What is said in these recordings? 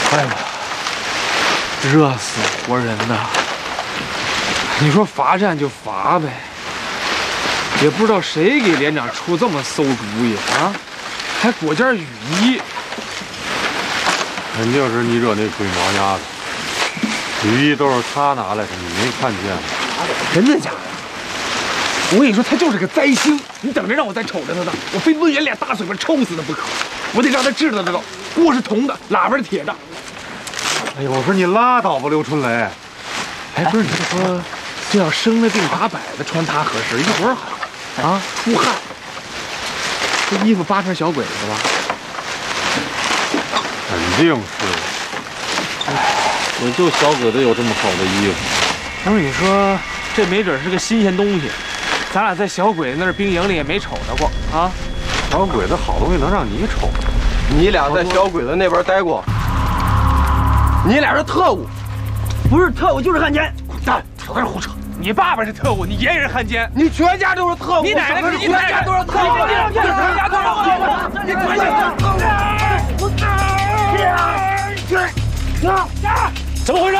哎呀，热死活人呐！你说罚站就罚呗，也不知道谁给连长出这么馊主意啊，还裹件雨衣。 肯定是你惹那鬼毛丫头，雨衣都是他拿来的，你没看见吗？ 真的假的？我跟你说，他就是个灾星，你等着让我再瞅着他呢，我非抡圆脸大嘴巴抽死他不可！我得让他知道，锅是铜的，喇叭是铁的。 哎呀，我说你拉倒吧，刘春雷。 哎，不是，你说这要生了病打摆的穿它合适，一会儿好啊出汗，这衣服扒成小鬼子吧？ 肯定是。 也就小鬼子有这么好的衣服。 不是，你说这没准是个新鲜东西，咱俩在小鬼子那儿兵营里也没瞅着过啊。 小鬼子好东西能让你瞅？ 你俩在小鬼子那边待过，你俩是特务，不是特务就是汉奸。 滚蛋，少在这胡扯！你爸爸是特务，你爷爷是汉奸， 你全家都是特务， 你奶奶是全家都是特务， 你全家都是特务， 你全家都是怎么回事？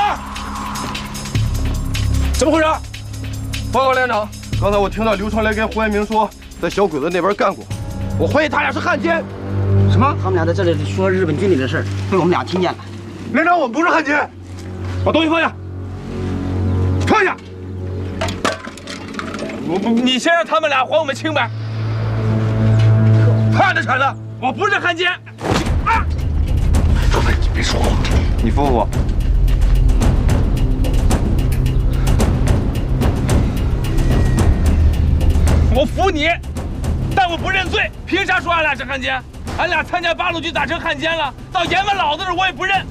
怎么回事？ 报告连长，刚才我听到刘传雷跟胡彦明说在小鬼子那边干过，我怀疑他俩是汉奸。 什么？他们俩在这里说日本军里的事儿，被我们俩听见了。 连长，我们不是汉奸。 把东西放下，放下！你先让他们俩还我们清白。怕着铲子，我不是汉奸。啊！你别说话， 你服不服？ 我服你，但我不认罪。凭啥说俺俩是汉奸？俺俩参加八路军咋成汉奸了？到阎王老子这儿我也不认。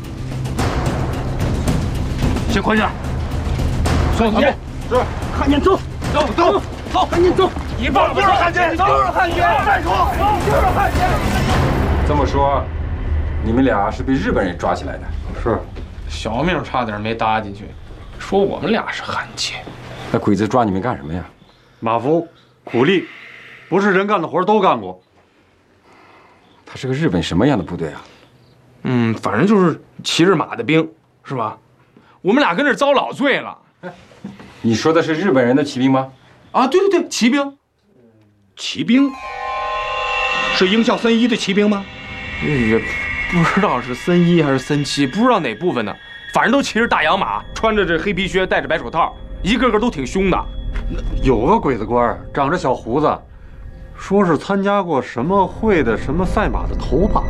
先捆起来，送他们。 是， 汉奸走， 走， 汉奸走。 你爸不是汉奸， 都是汉奸，再说，就是汉奸。 这么说，你们俩是被日本人抓起来的？ 是， 小命差点没搭进去，说我们俩是汉奸。 那鬼子抓你们干什么呀？ 马夫、苦力，不是人干的活都干过。 他是个日本什么样的部队啊？ 反正就是骑着马的兵，是吧？我们俩跟这儿遭老罪了。 你说的是日本人的骑兵吗？ 啊，对对对，骑兵。 骑兵是英校森一的骑兵吗？ 也不知道是森一还是森七，不知道哪部分的，反正都骑着大洋马，穿着这黑皮靴，戴着白手套，一个个都挺凶的。 有个鬼子官，长着小胡子，说是参加过什么会的什么赛马的头把。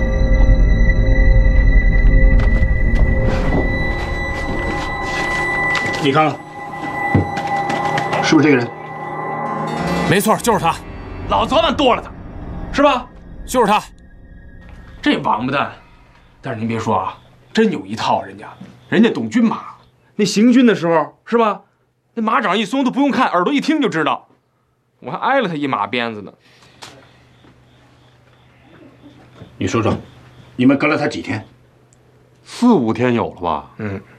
你看看，是不是这个人？ 没错，就是他，老早晚剁了他，是吧？就是他，这王八蛋。但是您别说啊，真有一套，人家懂军马，那行军的时候是吧？那马掌一松都不用看，耳朵一听就知道。我还挨了他一马鞭子呢。 你说说，你们跟了他几天 ？4、5天有了吧？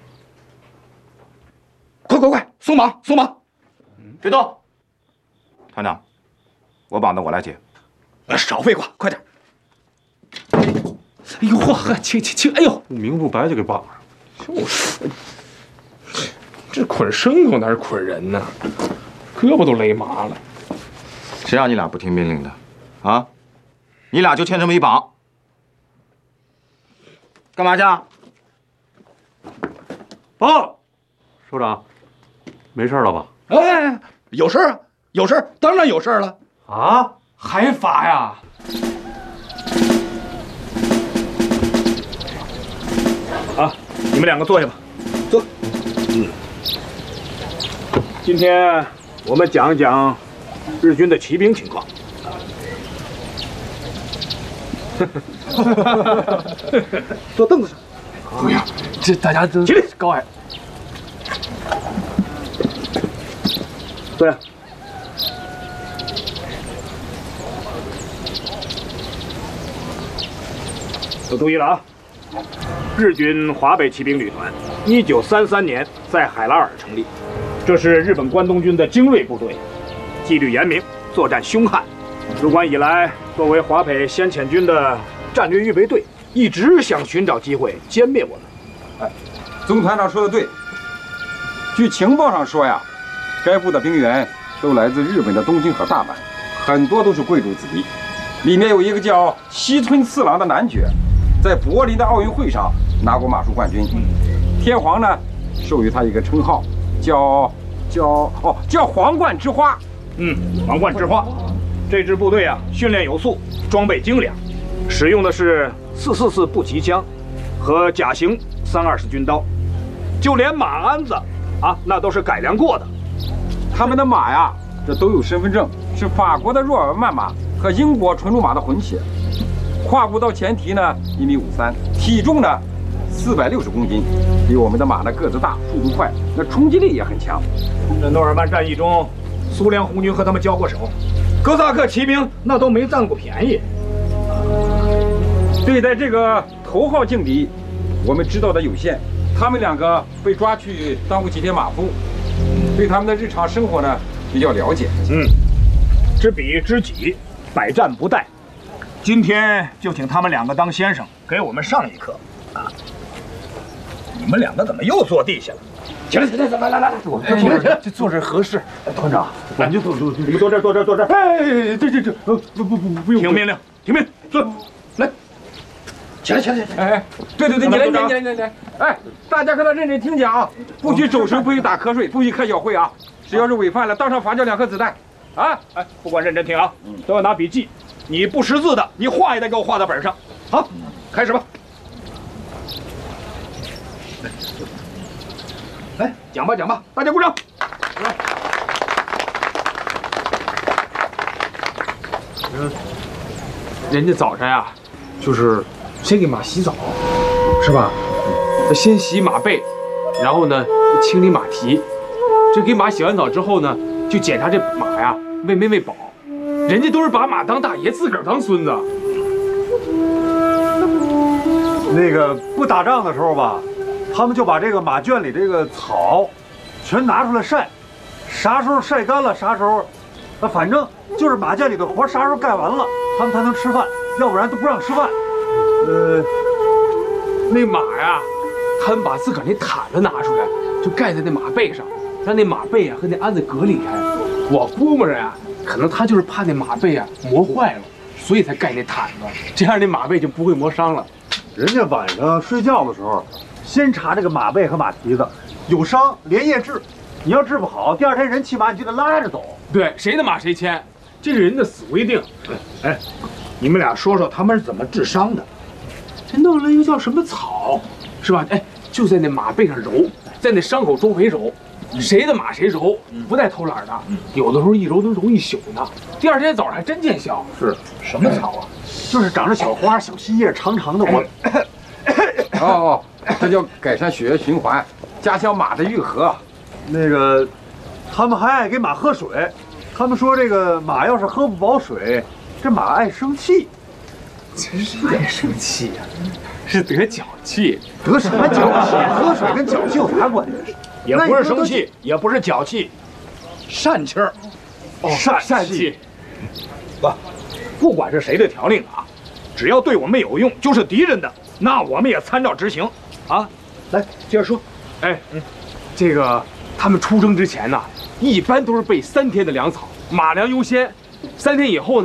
快，松绑，松绑！ 别动，团长，我绑的我来解。 少废话，快点！ 哎呦嚯呵，轻！哎呦， 不明不白就给绑上。 就是，这捆牲口哪是捆人呢？胳膊都勒麻了。 谁让你俩不听命令的？啊？你俩就欠这么一绑，干嘛去？ 报，首长，没事了吧？ 哎，有事啊，有事，当然有事了。 啊？ 还罚呀？ 啊，你们两个坐下吧，坐。今天我们讲一讲日军的骑兵情况。坐凳子上。 不要，这大家都起立， 高矮。 坐下。都注意了啊！日军华北骑兵旅团，1933年在海拉尔成立，这是日本关东军的精锐部队，纪律严明，作战凶悍。入关以来，作为华北先遣军的战略预备队， 一直想寻找机会歼灭我们。 哎，总团长说的对。据情报上说呀，该部的兵员都来自日本的东京和大阪，很多都是贵族子弟。里面有一个叫西村次郎的男爵，在柏林的奥运会上拿过马术冠军。天皇呢，授予他一个称号，叫皇冠之花。 皇冠之花。这支部队啊，训练有素，装备精良，使用的是444步骑枪和甲型320军刀，就连马鞍子啊，那都是改良过的。 他们的马呀，这都有身份证，是法国的若尔曼马和英国纯路马的混血。胯骨到前蹄呢1.53米，体重呢460公斤，比我们的马呢个子大，速度快，那冲击力也很强。 在诺尔曼战役中，苏联红军和他们交过手，哥萨克骑兵那都没占过便宜。 对待这个头号劲敌，我们知道的有限。他们两个被抓去当过几天马夫，对他们的日常生活呢比较了解。 知彼知己，百战不殆。今天就请他们两个当先生，给我们上一课啊！你们两个怎么又坐地下了？起来，来，我们这坐这合适。团长， 咱就坐，你们坐这儿。 哎，这，不用。 听命令，听命，坐，来。起来！ 哎，对，你来！哎，大家可得认真听讲啊，不许走神，不许打瞌睡，不许开小会啊！只要是违犯了，当场罚交2颗子弹。啊！ 哎，不管认真听啊，都要拿笔记。你不识字的，你画也得给我画在本上。好，开始吧。来，讲吧，大家鼓掌。来， 人家早上呀，就是先给马洗澡，是吧？先洗马背，然后呢清理马蹄。这给马洗完澡之后呢，就检查这马呀喂没喂饱。人家都是把马当大爷，自个儿当孙子。 那个不打仗的时候吧，他们就把这个马圈里这个草全拿出来晒，啥时候晒干了，啥时候，反正就是马圈里的活啥时候干完了，他们才能吃饭，要不然都不让吃饭。 那马呀，他们把自个儿那毯子拿出来，就盖在那马背上，让那马背啊和那鞍子隔离开。我估摸着呀，可能他就是怕那马背啊磨坏了，所以才盖那毯子，这样那马背就不会磨伤了。 人家晚上睡觉的时候，先查这个马背和马蹄子，有伤连夜治。你要治不好，第二天人骑马你就得拉着走。 对，谁的马谁牵，这是人的死规定。 哎，你们俩说说他们是怎么治伤的？ 这弄了一个叫什么草，是吧？哎，就在那马背上揉，在那伤口周围揉。谁的马谁揉，不带偷懒的。有的时候一揉都揉一宿呢，第二天早上还真见效。 是什么草啊？ 就是长着小花、小细叶，长长的。 哦，这叫改善血液循环，加强马的愈合。 那个，他们还爱给马喝水。他们说这个马要是喝不饱水，这马爱生气。 真是爱生气呀，是得脚气。 得什么脚气？喝水跟脚气有啥关系？ 也不是生气，也不是脚气，疝气儿。 疝气。 不管是谁的条令啊，只要对我们有用，就是敌人的，那我们也参照执行。啊，来接着说。 哎，这个他们出征之前呢，一般都是备3天的粮草，马粮优先。3天以后呢。